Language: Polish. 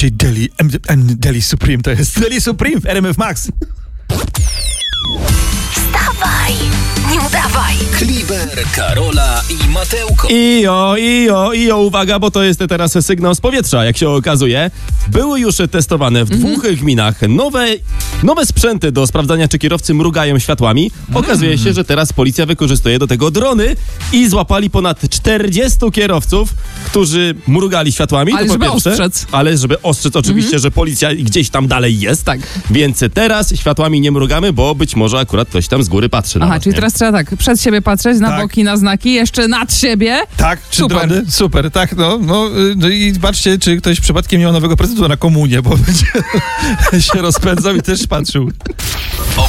dzisiaj Deli Supreme to jest. Deli Supreme w RMF Max. Wstawaj, nie udawaj. Kliber, Karola i Mateuko. Ijo, uwaga, bo to jest teraz sygnał z powietrza, jak się okazuje. Były już testowane w dwóch gminach nowe sprzęty do sprawdzania, czy kierowcy mrugają światłami. Okazuje się, że teraz policja wykorzystuje do tego drony i złapali ponad 40 kierowców, którzy mrugali światłami. Ale to po żeby pierwsze, ostrzec. Ale żeby ostrzec oczywiście, że policja gdzieś tam dalej jest. Tak. Więc teraz światłami nie mrugamy, bo być może akurat ktoś tam z góry patrzy na Aha, nas, czyli nie? teraz trzeba tak, przed siebie patrzeć, na Tak. boki, na znaki, jeszcze nad siebie. Tak, czy Super. drony? Super, tak, no i patrzcie, czy ktoś przypadkiem nie ma nowego prezentu na komunię, bo będzie się rozpędzał i też patrzył.